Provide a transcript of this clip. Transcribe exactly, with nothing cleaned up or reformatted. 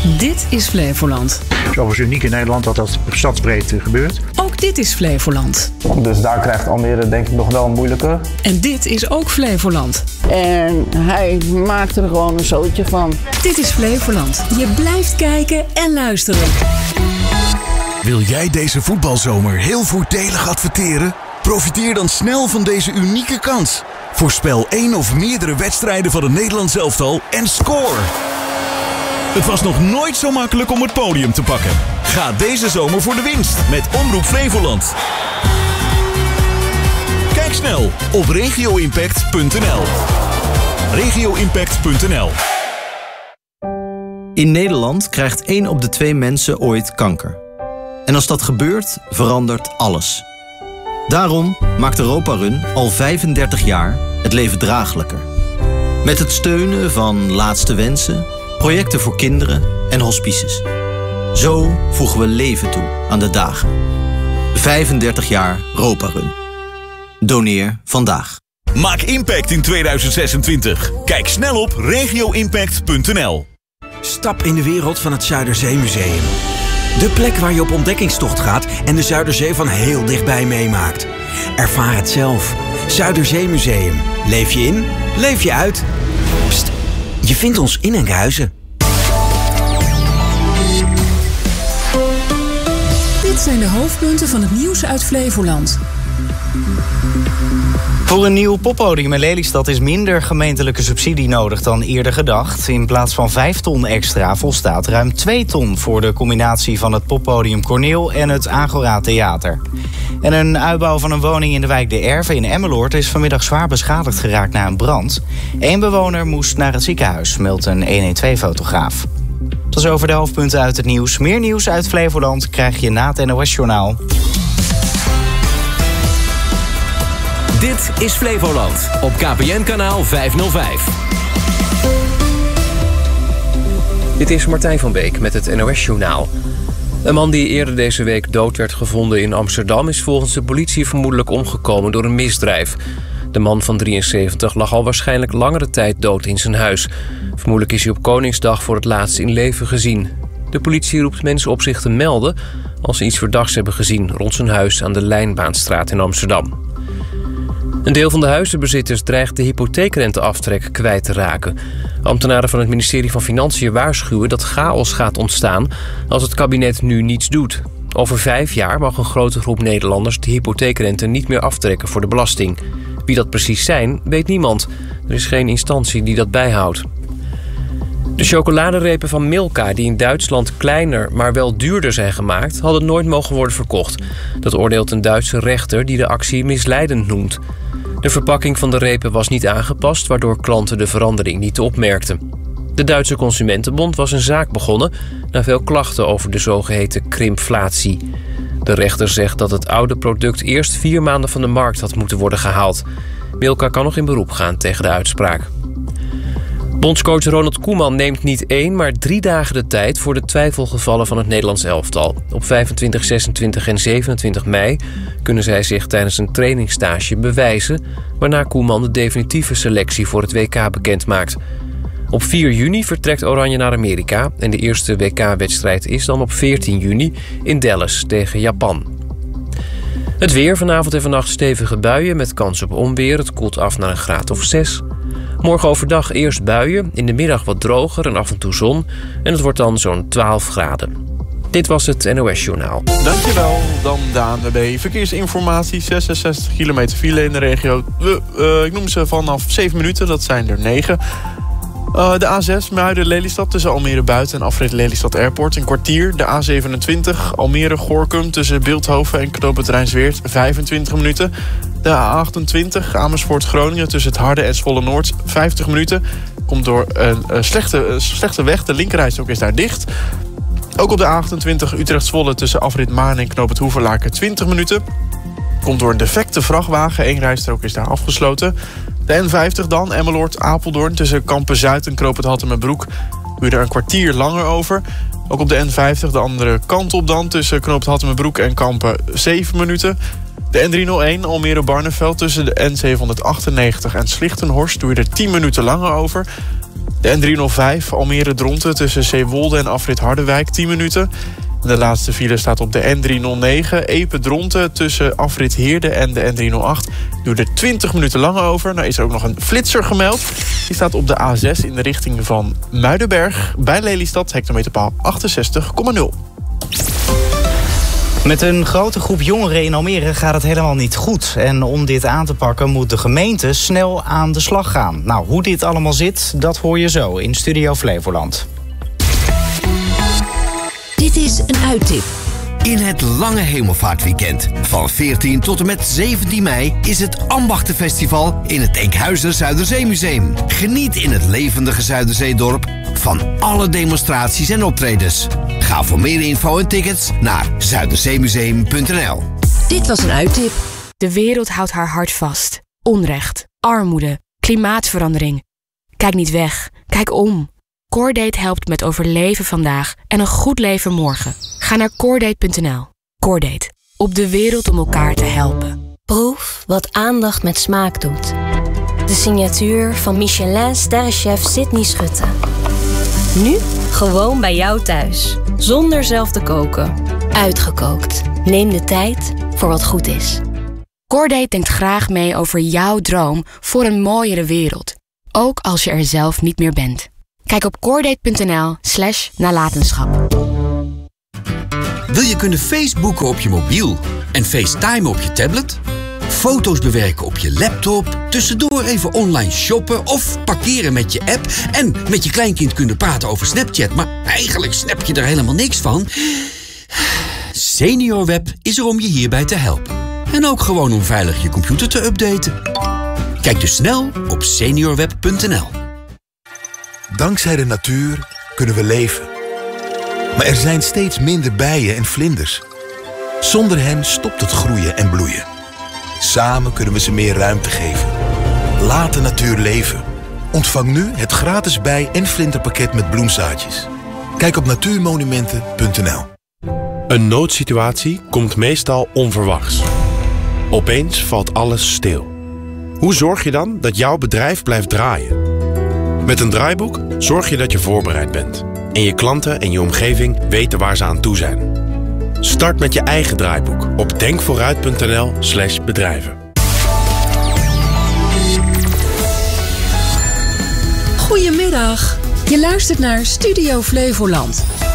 Dit is Flevoland. Het is overigens uniek in Nederland dat dat stadsbreed gebeurt. Ook dit is Flevoland. Dus daar krijgt Almere denk ik nog wel een moeilijke. En dit is ook Flevoland. En hij maakt er gewoon een zootje van. Dit is Flevoland. Je blijft kijken en luisteren. Wil jij deze voetbalzomer heel voordelig adverteren? Profiteer dan snel van deze unieke kans. Voorspel één of meerdere wedstrijden van het Nederlands elftal en score! Het was nog nooit zo makkelijk om het podium te pakken. Ga deze zomer voor de winst met Omroep Flevoland. Kijk snel op regio impact punt n l. regio impact punt n l. In Nederland krijgt één op de twee mensen ooit kanker. En als dat gebeurt, verandert alles. Daarom maakt Europa Run al vijfendertig jaar het leven draaglijker. Met het steunen van Laatste Wensen, projecten voor kinderen en hospices. Zo voegen we leven toe aan de dagen. vijfendertig jaar Europa Run. Doneer vandaag. Maak impact in tweeduizend zesentwintig. Kijk snel op regio impact punt n l. Stap in de wereld van het Zuiderzeemuseum. De plek waar je op ontdekkingstocht gaat en de Zuiderzee van heel dichtbij meemaakt. Ervaar het zelf. Zuiderzeemuseum. Leef je in, leef je uit. Pst, je vindt ons in Enkhuizen. Dit zijn de hoofdpunten van het nieuws uit Flevoland. Voor een nieuw poppodium in Lelystad is minder gemeentelijke subsidie nodig dan eerder gedacht. In plaats van vijf ton extra volstaat ruim twee ton voor de combinatie van het poppodium Corneel en het Agora Theater. En een uitbouw van een woning in de wijk De Erve in Emmeloord is vanmiddag zwaar beschadigd geraakt na een brand. Eén bewoner moest naar het ziekenhuis, meldt een honderdtwaalf-fotograaf. Tot zover de hoofdpunten uit het nieuws. Meer nieuws uit Flevoland krijg je na het N O S-journaal. Dit is Flevoland op K P N-kanaal vijfhonderdvijf. Dit is Martijn van Beek met het N O S-journaal. Een man die eerder deze week dood werd gevonden in Amsterdam is volgens de politie vermoedelijk omgekomen door een misdrijf. De man van drieënzeventig lag al waarschijnlijk langere tijd dood in zijn huis. Vermoedelijk is hij op Koningsdag voor het laatst in leven gezien. De politie roept mensen op zich te melden als ze iets verdachts hebben gezien rond zijn huis aan de Lijnbaanstraat in Amsterdam. Een deel van de huizenbezitters dreigt de hypotheekrenteaftrek kwijt te raken. Ambtenaren van het ministerie van Financiën waarschuwen dat chaos gaat ontstaan als het kabinet nu niets doet. Over vijf jaar mag een grote groep Nederlanders de hypotheekrente niet meer aftrekken voor de belasting. Wie dat precies zijn, weet niemand. Er is geen instantie die dat bijhoudt. De chocoladerepen van Milka, die in Duitsland kleiner, maar wel duurder zijn gemaakt, hadden nooit mogen worden verkocht. Dat oordeelt een Duitse rechter die de actie misleidend noemt. De verpakking van de repen was niet aangepast, waardoor klanten de verandering niet opmerkten. De Duitse Consumentenbond was een zaak begonnen na veel klachten over de zogeheten krimpflatie. De rechter zegt dat het oude product eerst vier maanden van de markt had moeten worden gehaald. Milka kan nog in beroep gaan tegen de uitspraak. Bondscoach Ronald Koeman neemt niet één, maar drie dagen de tijd voor de twijfelgevallen van het Nederlands elftal. Op vijfentwintig, zesentwintig en zevenentwintig mei kunnen zij zich tijdens een trainingsstage bewijzen, waarna Koeman de definitieve selectie voor het W K bekendmaakt. Op vier juni vertrekt Oranje naar Amerika en de eerste W K-wedstrijd is dan op veertien juni in Dallas tegen Japan. Het weer, vanavond en vannacht stevige buien met kans op onweer. Het koelt af naar een graad of zes. Morgen overdag eerst buien, in de middag wat droger en af en toe zon. En het wordt dan zo'n twaalf graden. Dit was het N O S-journaal. Dankjewel, dan de A N W B. Verkeersinformatie, zesenzestig kilometer file in de regio. We, uh, ik noem ze vanaf zeven minuten, dat zijn er negen. Uh, de A zes, Muiden-Lelystad tussen Almere Buiten en afrit Lelystad Airport, een kwartier. De A zevenentwintig, Almere-Gorkum tussen Bilthoven en knooppunt Rijnsweert, vijfentwintig minuten. De A achtentwintig, Amersfoort-Groningen tussen het Harde en Zwolle-Noord, vijftig minuten. Komt door een uh, slechte, uh, slechte weg, de linkerrijstrook is daar dicht. Ook op de A achtentwintig Utrecht-Zwolle tussen afrit Maarn en knooppunt Hoeverlaken, twintig minuten. Komt door een defecte vrachtwagen, één rijstrook is daar afgesloten. De N vijftig dan, Emmeloord-Apeldoorn tussen Kampen-Zuid en knooppunt Hattemerbroek. Doe je er een kwartier langer over. Ook op de N vijftig de andere kant op dan, tussen knooppunt Hattemerbroek en Kampen, zeven minuten. De N driehonderdéén Almere-Barneveld tussen de N zevenhonderdachtennegentig en Slichtenhorst doe je er tien minuten langer over. De N driehonderdvijf Almere-Dronten tussen Zeewolde en afrit Harderwijk tien minuten. De laatste file staat op de N driehonderdnegen Epe-Dronten tussen afrit Heerde en de N driehonderdacht. Duurt er twintig minuten lang over. Nou is er ook nog een flitser gemeld. Die staat op de A zes in de richting van Muidenberg. Bij Lelystad, hectometerpaal achtenzestig komma nul. Met een grote groep jongeren in Almere gaat het helemaal niet goed. En om dit aan te pakken moet de gemeente snel aan de slag gaan. Nou, hoe dit allemaal zit, dat hoor je zo in Studio Flevoland. Dit is een uittip. In het lange hemelvaartweekend van veertien tot en met zeventien mei is het Ambachtenfestival in het Enkhuizer Zuiderzeemuseum. Geniet in het levendige Zuiderzeedorp van alle demonstraties en optredens. Ga voor meer info en tickets naar zuiderzeemuseum punt n l. Dit was een uittip. De wereld houdt haar hart vast. Onrecht, armoede, klimaatverandering. Kijk niet weg, kijk om. Cordate helpt met overleven vandaag en een goed leven morgen. Ga naar cordate punt n l. Cordate, op de wereld om elkaar te helpen. Proef wat aandacht met smaak doet. De signatuur van Michelin-sterrenchef Sydney Schutte. Nu gewoon bij jou thuis. Zonder zelf te koken. Uitgekookt. Neem de tijd voor wat goed is. Cordate denkt graag mee over jouw droom voor een mooiere wereld. Ook als je er zelf niet meer bent. Kijk op cordate punt n l slash nalatenschap. Wil je kunnen Facebooken op je mobiel en FaceTime op je tablet? Foto's bewerken op je laptop, tussendoor even online shoppen of parkeren met je app en met je kleinkind kunnen praten over Snapchat, maar eigenlijk snap je er helemaal niks van? SeniorWeb is er om je hierbij te helpen. En ook gewoon om veilig je computer te updaten. Kijk dus snel op seniorweb punt n l. Dankzij de natuur kunnen we leven. Maar er zijn steeds minder bijen en vlinders. Zonder hen stopt het groeien en bloeien. Samen kunnen we ze meer ruimte geven. Laat de natuur leven. Ontvang nu het gratis bij- en vlinderpakket met bloemzaadjes. Kijk op natuurmonumenten punt n l. Een noodsituatie komt meestal onverwachts. Opeens valt alles stil. Hoe zorg je dan dat jouw bedrijf blijft draaien? Met een draaiboek zorg je dat je voorbereid bent. En je klanten en je omgeving weten waar ze aan toe zijn. Start met je eigen draaiboek op denkvooruit punt n l slash bedrijven. Goedemiddag. Je luistert naar Studio Flevoland.